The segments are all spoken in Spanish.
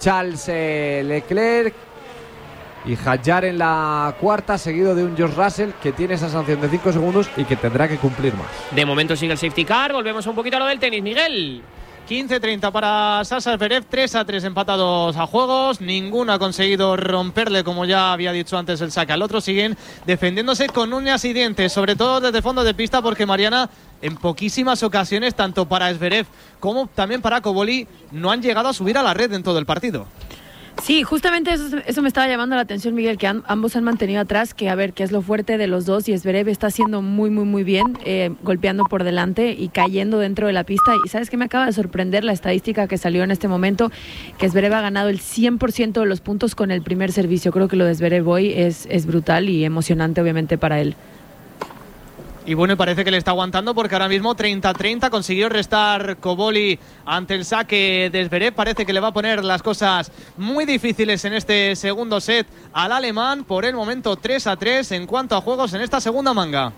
Charles Leclerc y Hadjar en la cuarta, seguido de un George Russell que tiene esa sanción de 5 segundos y que tendrá que cumplir más. De momento sigue el safety car. Volvemos un poquito a lo del tenis, Miguel. 15-30 para Sasha Zverev, 3-3 empatados a juegos. Ninguno ha conseguido romperle, como ya había dicho antes, el saque al otro. Siguen defendiéndose con uñas y dientes, sobre todo desde fondo de pista, porque Mariana, en poquísimas ocasiones, tanto para Zverev como también para Cobolli, no han llegado a subir a la red en todo el partido. Sí, justamente eso me estaba llamando la atención, Miguel, que ambos han mantenido atrás, que a ver, qué es lo fuerte de los dos, y Zverev está haciendo muy, muy, muy bien, golpeando por delante y cayendo dentro de la pista. Y ¿sabes qué? Me acaba de sorprender la estadística que salió en este momento, que Zverev ha ganado el 100% de los puntos con el primer servicio. Creo que lo de Zverev hoy es brutal y emocionante, obviamente, para él. Y bueno, y parece que le está aguantando, porque ahora mismo 30-30 consiguió restar Cobolli ante el saque de Zverev. Parece que le va a poner las cosas muy difíciles en este segundo set al alemán. Por el momento 3-3 en cuanto a juegos en esta segunda manga.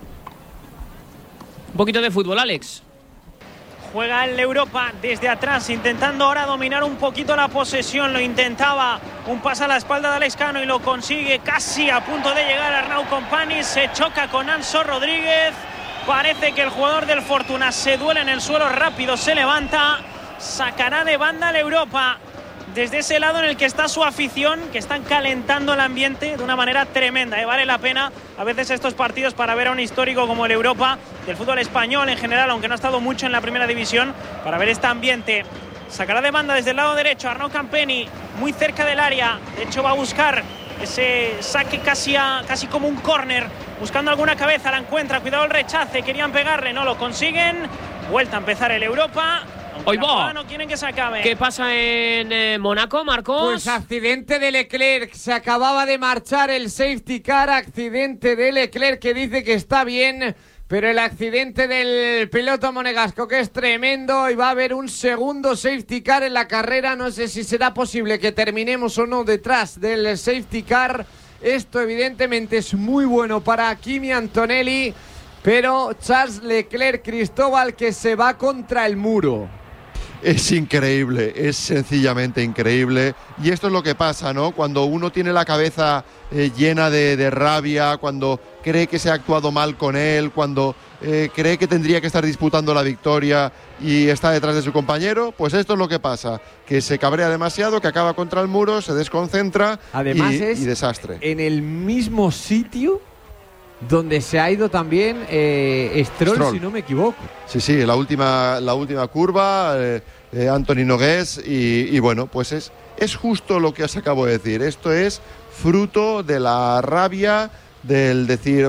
Un poquito de fútbol, Alex. Juega el Europa desde atrás, intentando ahora dominar un poquito la posesión. Lo intentaba, un pase a la espalda de Alex Cano y lo consigue, casi a punto de llegar a Arnau Companys. Se choca con Anso Rodríguez. Parece que el jugador del Fortuna se duele en el suelo, rápido se levanta. Sacará de banda el Europa desde ese lado en el que está su afición, que están calentando el ambiente de una manera tremenda. Vale la pena a veces estos partidos para ver a un histórico como el Europa, del fútbol español en general, aunque no ha estado mucho en la primera división, para ver este ambiente. Sacará de banda desde el lado derecho Arnau Campeny, muy cerca del área. De hecho va a buscar ese saque casi como un córner, buscando alguna cabeza, la encuentra, cuidado el rechace, querían pegarle, no lo consiguen. Vuelta a empezar el Europa. Hoy va. No quieren que se acabe. ¿Qué pasa en Mónaco, Marcos? Pues accidente de Leclerc. Se acababa de marchar el safety car. Accidente de Leclerc, que dice que está bien, pero el accidente del piloto monegasco, que es tremendo, y va a haber un segundo safety car en la carrera. No sé si será posible que terminemos o no detrás del safety car. Esto evidentemente es muy bueno para Kimi Antonelli, pero Charles Leclerc, Cristóbal, que se va contra el muro. Es increíble, es sencillamente increíble. Y esto es lo que pasa, ¿no? Cuando uno tiene la cabeza llena de rabia, cuando cree que se ha actuado mal con él, cuando cree que tendría que estar disputando la victoria y está detrás de su compañero, pues esto es lo que pasa, que se cabrea demasiado, que acaba contra el muro, se desconcentra. Además y desastre. En el mismo sitio donde se ha ido también Stroll, si no me equivoco. Sí, la última curva, Anthony Nogués, y bueno, pues es justo lo que os acabo de decir. Esto es fruto de la rabia, del decir,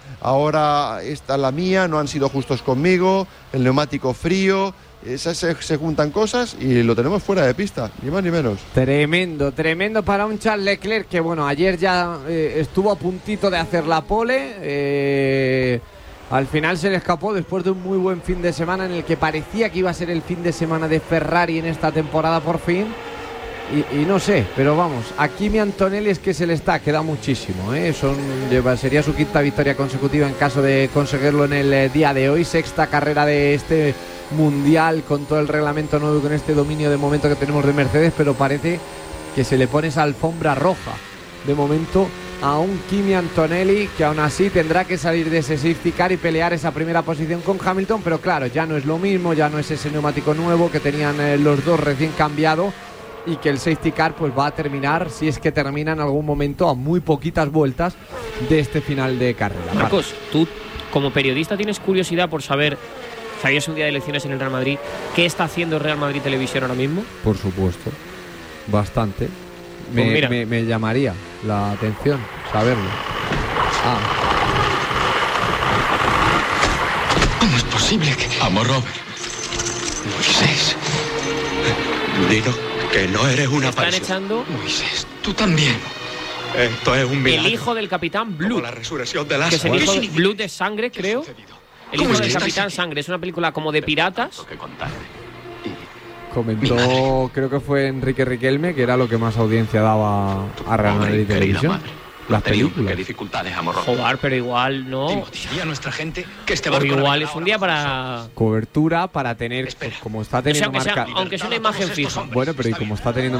ahora esta es la mía, no han sido justos conmigo, el neumático frío. Se juntan cosas y lo tenemos fuera de pista, ni más ni menos. Tremendo para un Charles Leclerc que, bueno, ayer ya estuvo a puntito de hacer la pole. Al final se le escapó después de un muy buen fin de semana en el que parecía que iba a ser el fin de semana de Ferrari en esta temporada por fin. Y no sé, pero vamos, a Kimi Antonelli es que se le queda muchísimo, sería su quinta victoria consecutiva en caso de conseguirlo en el día de hoy, sexta carrera de este mundial con todo el reglamento nuevo y con este dominio de momento que tenemos de Mercedes, pero parece que se le pone esa alfombra roja de momento a un Kimi Antonelli, que aún así tendrá que salir de ese safety car y pelear esa primera posición con Hamilton, pero claro, ya no es lo mismo, ya no es ese neumático nuevo que tenían los dos recién cambiado, y que el safety car pues va a terminar, si es que termina en algún momento, a muy poquitas vueltas de este final de carrera. Marcos, tú como periodista tienes curiosidad por saber, ¿sabías un día de elecciones en el Real Madrid qué está haciendo Real Madrid Televisión ahora mismo? Por supuesto, bastante. Me llamaría la atención saberlo. ¿Cómo es posible que...? Vamos, Robert. Moisés. Digo que no eres una aparición. Están echando... Moisés, tú también. Esto es un milagro. El hijo del Capitán Blood. Como la resurrección de Lázaro. Que es el hijo de Blood de Sangre, creo. El hijo del Capitán Sangre. Es una película como de piratas. Comentó, creo que fue Enrique Riquelme, que era lo que más audiencia daba a Real Madrid Televisión. Las películas. ¿Qué dificultades, amoroso? Joder, pero igual no. ¿Y a nuestra gente que este barco igual es un día para cobertura, para tener, pues, como está teniendo aunque sea una imagen fija. Bueno, pero y como está teniendo